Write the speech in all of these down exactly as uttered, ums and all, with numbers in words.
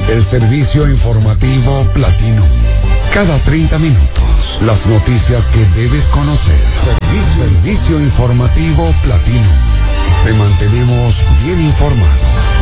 El servicio informativo Platinum. Cada treinta minutos, las noticias que debes conocer. Servicio, servicio informativo Platinum. Te mantenemos bien informado.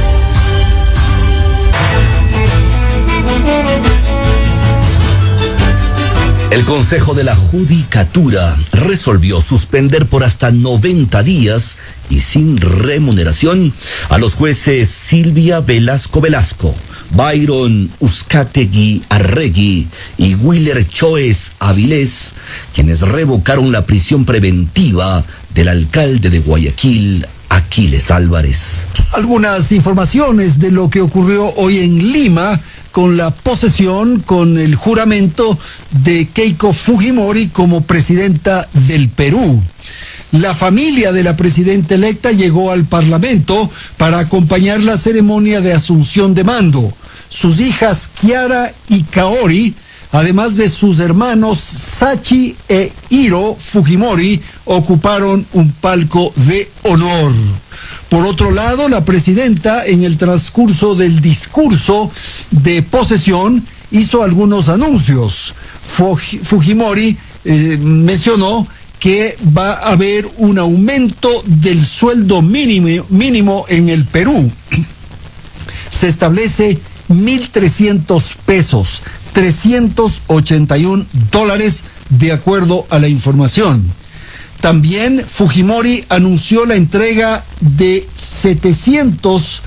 El Consejo de la Judicatura resolvió suspender por hasta noventa días y sin remuneración a los jueces Silvia Velasco Velasco, Byron Uzcategui Arregui y Willer Choes Avilés, quienes revocaron la prisión preventiva del alcalde de Guayaquil, Aquiles Álvarez. Algunas informaciones de lo que ocurrió hoy en Lima con la posesión, con el juramento de Keiko Fujimori como presidenta del Perú. La familia de la presidenta electa llegó al Parlamento para acompañar la ceremonia de asunción de mando. Sus hijas Kiara y Kaori, además de sus hermanos Sachi e Hiro Fujimori, ocuparon un palco de honor. Por otro lado, la presidenta, en el transcurso del discurso de posesión, hizo algunos anuncios. Fujimori eh, mencionó que va a haber un aumento del sueldo mínimo, mínimo en el Perú. Se establece mil trescientos pesos, trescientos ochenta y un dólares, de acuerdo a la información. También Fujimori anunció la entrega de setecientos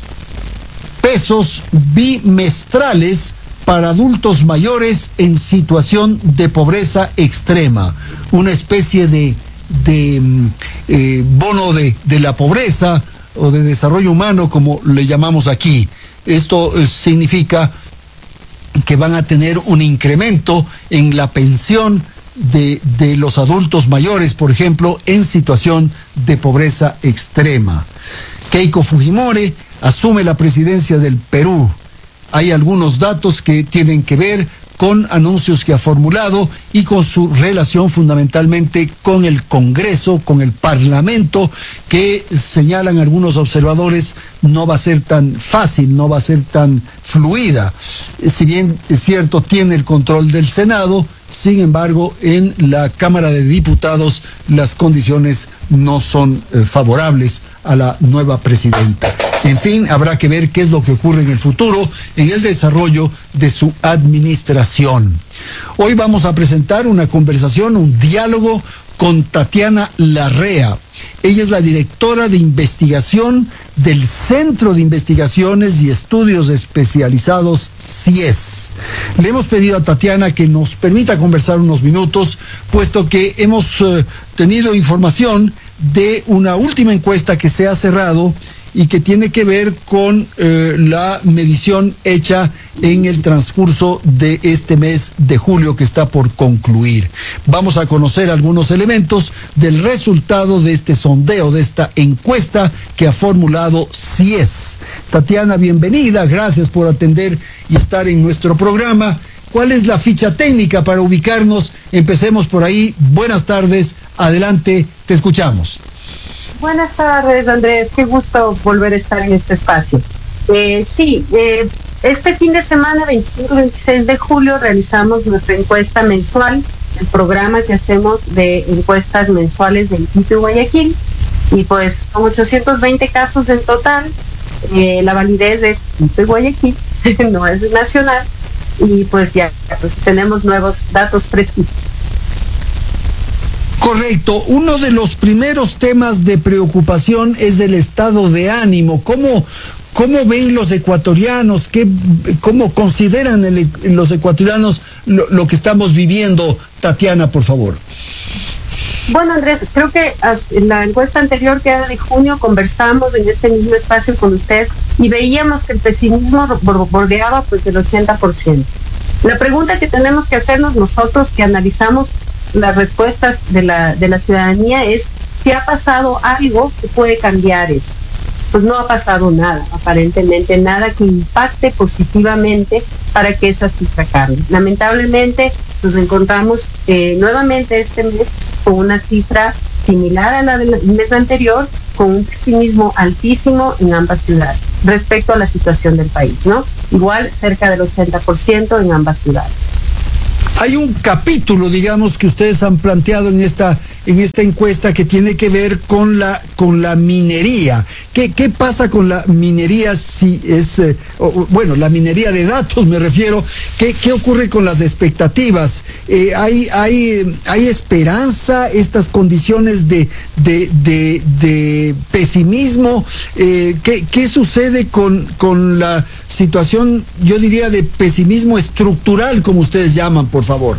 pesos bimestrales para adultos mayores en situación de pobreza extrema, una especie de, de eh, bono de, de la pobreza o de desarrollo humano, como le llamamos aquí. Esto eh, significa que van a tener un incremento en la pensión de, de los adultos mayores, por ejemplo, en situación de pobreza extrema. Keiko Fujimori asume la presidencia del Perú. Hay algunos datos que tienen que ver con anuncios que ha formulado y con su relación fundamentalmente con el Congreso, con el Parlamento, que señalan algunos observadores no va a ser tan fácil, no va a ser tan fluida. Si bien es cierto, tiene el control del Senado, sin embargo, en la Cámara de Diputados las condiciones no son eh, favorables a la nueva presidenta. En fin, habrá que ver qué es lo que ocurre en el futuro en el desarrollo de su administración. Hoy vamos a presentar una conversación, un diálogo con Tatiana Larrea. Ella es la directora de investigación del Centro de Investigaciones y Estudios Especializados C I E S. Le hemos pedido a Tatiana que nos permita conversar unos minutos, puesto que hemos eh, tenido información de una última encuesta que se ha cerrado y que tiene que ver con eh, la medición hecha en el transcurso de este mes de julio que está por concluir. Vamos a conocer algunos elementos del resultado de este sondeo, de esta encuesta que ha formulado C I E S. Tatiana, bienvenida, gracias por atender y estar en nuestro programa. ¿Cuál es la ficha técnica para ubicarnos? Empecemos por ahí. Buenas tardes, adelante, te escuchamos. Buenas tardes, Andrés. Qué gusto volver a estar en este espacio. Eh, sí, eh, este fin de semana, veinticinco y veintiséis de julio, realizamos nuestra encuesta mensual, el programa que hacemos de encuestas mensuales del Quito y Guayaquil. Y pues con ochocientos veinte casos en total, eh, la validez es Quito y Guayaquil, no es nacional. Y pues ya pues, tenemos nuevos datos precisos. Correcto. Uno de los primeros temas de preocupación es el estado de ánimo. ¿Cómo, cómo ven los ecuatorianos? ¿Qué, ¿Cómo consideran el, los ecuatorianos lo, lo que estamos viviendo? Tatiana, por favor. Bueno, Andrés, creo que en la encuesta anterior, que era de junio, conversamos en este mismo espacio con usted y veíamos que el pesimismo bordeaba pues el ochenta por ciento. La pregunta que tenemos que hacernos nosotros, que analizamos las respuestas de la, de la ciudadanía, es si ha pasado algo que puede cambiar eso. Pues no ha pasado nada, aparentemente nada que impacte positivamente para que esa cifra cambie. Lamentablemente nos encontramos eh, nuevamente este mes con una cifra similar a la del mes anterior, con un pesimismo altísimo en ambas ciudades respecto a la situación del país, ¿no? igual cerca del ochenta por ciento en ambas ciudades. Hay un capítulo, digamos, que ustedes han planteado en esta en esta encuesta que tiene que ver con la con la minería. ¿Qué, qué pasa con la minería si es, eh, o, bueno, la minería de datos me refiero? ¿Qué, qué ocurre con las expectativas? Eh, ¿hay, hay, ¿Hay esperanza? ¿Estas condiciones de, de, de, de pesimismo? Eh, ¿qué, ¿Qué sucede con, con la situación, yo diría, de pesimismo estructural, como ustedes llaman, por favor?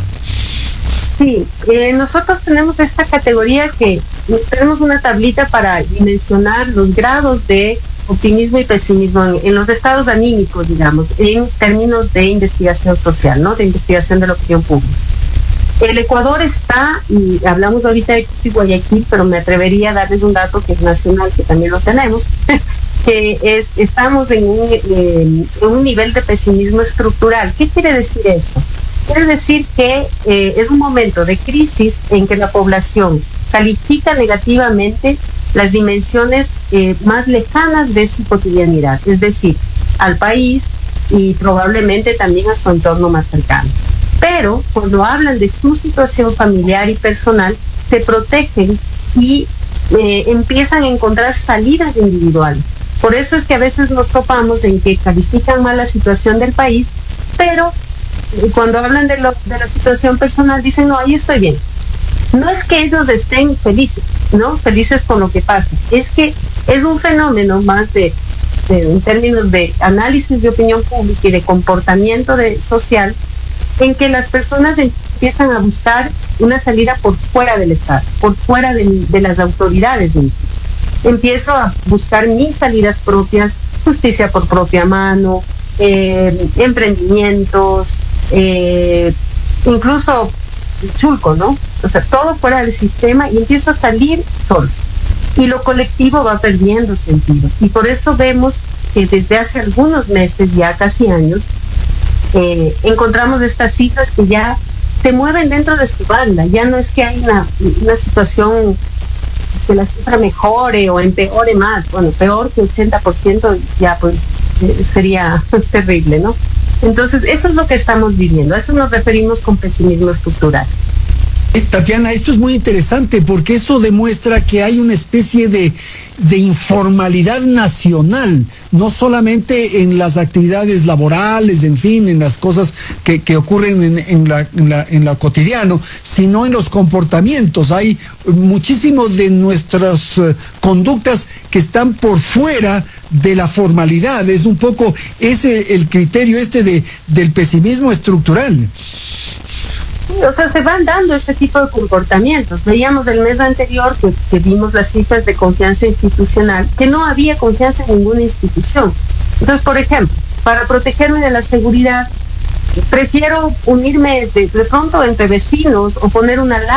Sí, eh, nosotros tenemos esta categoría que tenemos una tablita para dimensionar los grados de optimismo y pesimismo en, en los estados anímicos, digamos, en términos de investigación social, ¿no? De investigación de la opinión pública. El Ecuador está, y hablamos ahorita de Guayaquil, pero me atrevería a darles un dato que es nacional, que también lo tenemos, que es, estamos en un, eh, en un nivel de pesimismo estructural. ¿Qué quiere decir esto? Quiere decir que eh, es un momento de crisis en que la población califica negativamente las dimensiones eh, más lejanas de su cotidianidad, es decir, al país y probablemente también a su entorno más cercano. Pero cuando hablan de su situación familiar y personal, se protegen y eh, empiezan a encontrar salidas individuales. Por eso es que a veces nos topamos en que califican mal la situación del país, pero cuando hablan de, lo, de la situación personal dicen, no, ahí estoy bien. No es que ellos estén felices, ¿no? Felices con lo que pasa. Es que es un fenómeno más de, de en términos de análisis de opinión pública y de comportamiento de, social, en que las personas empiezan a buscar una salida por fuera del Estado, por fuera de, de las autoridades. Empiezo a buscar mis salidas propias, justicia por propia mano, eh, emprendimientos, eh, incluso chulco, ¿no? O sea, todo fuera del sistema y empiezo a salir solo. Y lo colectivo va perdiendo sentido. Y por eso vemos que desde hace algunos meses, ya casi años, eh, encontramos estas cifras que ya se mueven dentro de su banda. Ya no es que hay una, una situación que la cifra mejore o empeore más. Bueno, peor que ochenta por ciento ya pues eh, sería terrible, ¿no? Entonces, eso es lo que estamos viviendo. A eso nos referimos con pesimismo estructural. Tatiana, esto es muy interesante porque eso demuestra que hay una especie de, de informalidad nacional, no solamente en las actividades laborales, en fin, en las cosas que, que ocurren en, en, la, en, la, en lo cotidiano, sino en los comportamientos. Hay muchísimas de nuestras uh, conductas que están por fuera de la formalidad. Es un poco ese el criterio este de, del pesimismo estructural. O sea, se van dando ese tipo de comportamientos. Veíamos el mes anterior que, que vimos las cifras de confianza institucional, que no había confianza en ninguna institución. Entonces, por ejemplo, para protegerme de la seguridad, prefiero unirme de, de pronto entre vecinos o poner una alarma